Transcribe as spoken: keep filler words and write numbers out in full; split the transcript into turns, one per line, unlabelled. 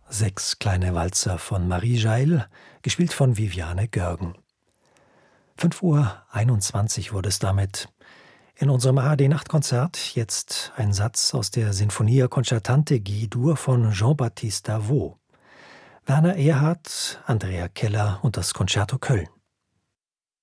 Sechs kleine Walzer von Marie Jail, gespielt von Viviane Görgen. fünf Uhr einundzwanzig wurde es damit. In unserem A R D-Nachtkonzert jetzt ein Satz aus der Sinfonia Concertante G-Dur von Jean-Baptiste Davo. Werner Erhardt, Andrea Keller und das Concerto Köln.